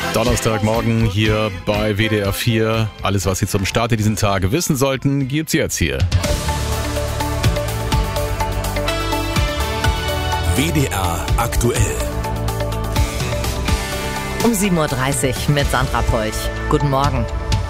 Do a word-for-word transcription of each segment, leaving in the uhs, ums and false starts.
Donnerstagmorgen hier bei W D R vier. Alles, was Sie zum Start diesen Tage wissen sollten, gibt's jetzt hier. W D R aktuell. Um sieben Uhr dreißig mit Sandra Polch. Guten Morgen.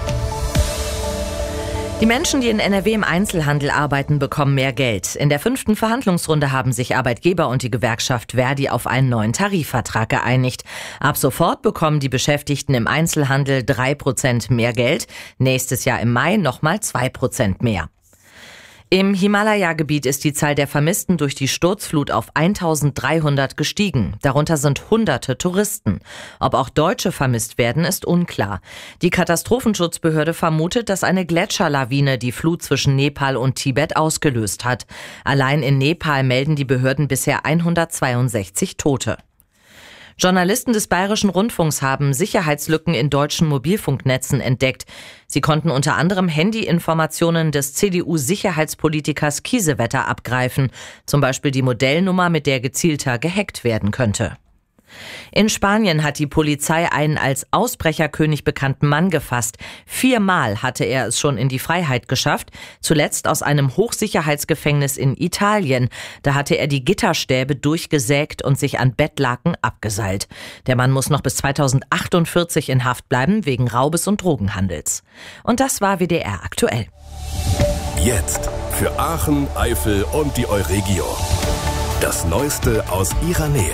Die Menschen, die in N R W im Einzelhandel arbeiten, bekommen mehr Geld. In der fünften Verhandlungsrunde haben sich Arbeitgeber und die Gewerkschaft Verdi auf einen neuen Tarifvertrag geeinigt. Ab sofort bekommen die Beschäftigten im Einzelhandel drei Prozent mehr Geld. Nächstes Jahr im Mai nochmal zwei Prozent mehr. Im Himalaya-Gebiet ist die Zahl der Vermissten durch die Sturzflut auf eintausenddreihundert gestiegen. Darunter sind hunderte Touristen. Ob auch Deutsche vermisst werden, ist unklar. Die Katastrophenschutzbehörde vermutet, dass eine Gletscherlawine die Flut zwischen Nepal und Tibet ausgelöst hat. Allein in Nepal melden die Behörden bisher hundertzweiundsechzig Tote. Journalisten des Bayerischen Rundfunks haben Sicherheitslücken in deutschen Mobilfunknetzen entdeckt. Sie konnten unter anderem Handyinformationen des C D U-Sicherheitspolitikers Kiesewetter abgreifen, zum Beispiel die Modellnummer, mit der gezielter gehackt werden könnte. In Spanien hat die Polizei einen als Ausbrecherkönig bekannten Mann gefasst. Viermal hatte er es schon in die Freiheit geschafft, zuletzt aus einem Hochsicherheitsgefängnis in Italien. Da hatte er die Gitterstäbe durchgesägt und sich an Bettlaken abgeseilt. Der Mann muss noch bis zweitausendachtundvierzig in Haft bleiben wegen Raubes und Drogenhandels. Und das war W D R aktuell. Jetzt für Aachen, Eifel und die Euregio. Das Neueste aus ihrer Nähe.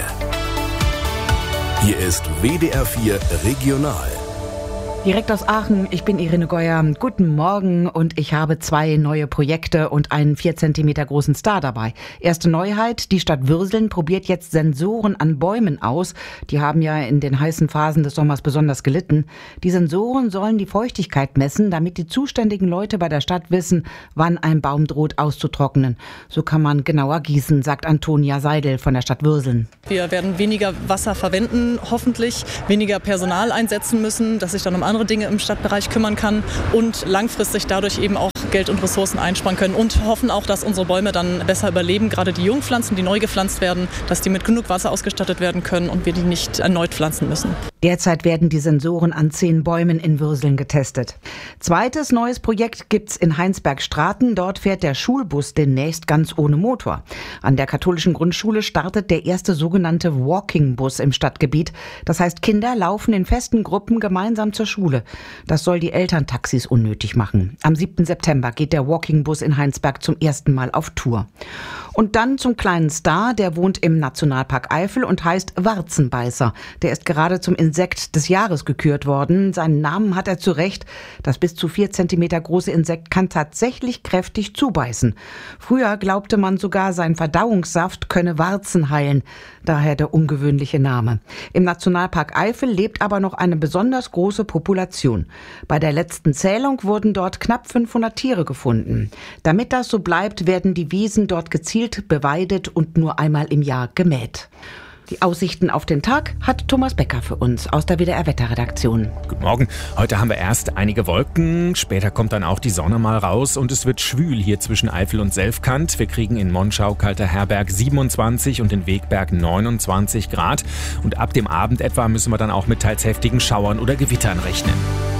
Hier ist W D R vier Regional. Direkt aus Aachen, ich bin Irene Geuer. Guten Morgen und ich habe zwei neue Projekte und einen vier Zentimeter großen Star dabei. Erste Neuheit, die Stadt Würseln probiert jetzt Sensoren an Bäumen aus. Die haben ja in den heißen Phasen des Sommers besonders gelitten. Die Sensoren sollen die Feuchtigkeit messen, damit die zuständigen Leute bei der Stadt wissen, wann ein Baum droht auszutrocknen. So kann man genauer gießen, sagt Antonia Seidel von der Stadt Würseln. Wir werden weniger Wasser verwenden, hoffentlich, weniger Personal einsetzen müssen, dass sich dann um andere Dinge im Stadtbereich kümmern kann und langfristig dadurch eben auch Geld und Ressourcen einsparen können und hoffen auch, dass unsere Bäume dann besser überleben, gerade die Jungpflanzen, die neu gepflanzt werden, dass die mit genug Wasser ausgestattet werden können und wir die nicht erneut pflanzen müssen. Derzeit werden die Sensoren an zehn Bäumen in Würseln getestet. Zweites neues Projekt gibt's in Heinsberg-Straten. Dort fährt der Schulbus demnächst ganz ohne Motor. An der katholischen Grundschule startet der erste sogenannte Walking-Bus im Stadtgebiet. Das heißt, Kinder laufen in festen Gruppen gemeinsam zur Schule. Das soll die Elterntaxis unnötig machen. Am siebten September geht der Walking-Bus in Heinsberg zum ersten Mal auf Tour. Und dann zum kleinen Star, der wohnt im Nationalpark Eifel und heißt Warzenbeißer. Der ist gerade zum Insekt des Jahres gekürt worden. Seinen Namen hat er zu Recht. Das bis zu vier Zentimeter große Insekt kann tatsächlich kräftig zubeißen. Früher glaubte man sogar, sein Verdauungssaft könne Warzen heilen. Daher der ungewöhnliche Name. Im Nationalpark Eifel lebt aber noch eine besonders große Population. Bei der letzten Zählung wurden dort knapp fünfhundert Tiere gefunden. Damit das so bleibt, werden die Wiesen dort gezielt beweidet und nur einmal im Jahr gemäht. Die Aussichten auf den Tag hat Thomas Becker für uns aus der W D R-Wetterredaktion. Guten Morgen. Heute haben wir erst einige Wolken, später kommt dann auch die Sonne mal raus und es wird schwül hier zwischen Eifel und Selfkant. Wir kriegen in Monschau, Kalterherberg siebenundzwanzig und in Wegberg neunundzwanzig Grad. Und ab dem Abend etwa müssen wir dann auch mit teils heftigen Schauern oder Gewittern rechnen.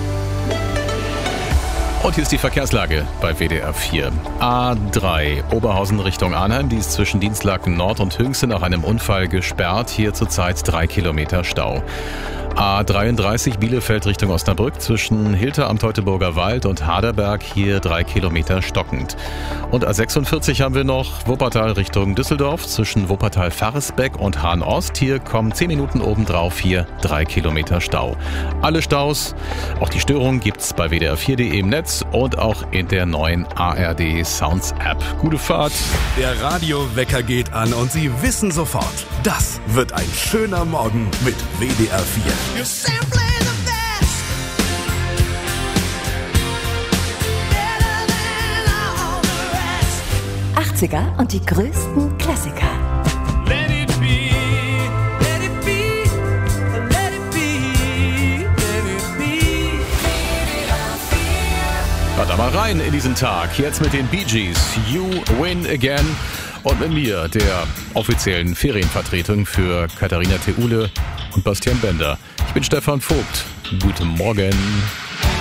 Und hier ist die Verkehrslage bei W D R vier. A drei Oberhausen Richtung Arnheim, die ist zwischen Dienstlaken Nord und Hünxen nach einem Unfall gesperrt. Hier zurzeit drei Kilometer Stau. A dreiunddreißig Bielefeld Richtung Osnabrück zwischen Hilter am Teutoburger Wald und Haderberg, hier drei Kilometer stockend. Und A sechsundvierzig haben wir noch Wuppertal Richtung Düsseldorf zwischen Wuppertal-Faresbeck und Hahn-Ost. Hier kommen zehn Minuten obendrauf, hier drei Kilometer Stau. Alle Staus, auch die Störungen gibt's bei W D R vier punkt de im Netz und auch in der neuen A R D Sounds App. Gute Fahrt! Der Radiowecker geht an und Sie wissen sofort, das wird ein schöner Morgen mit W D R vier. You're simply the best. Better than all the rest. achtziger und die größten Klassiker. Let it be, let it be, let it be, let it be. Hört da mal rein in diesen Tag. Jetzt mit den Bee Gees. You Win Again. Und mit mir, der offiziellen Ferienvertretung für Katharina Theule und Bastian Bender. Ich bin Stefan Vogt. Guten Morgen.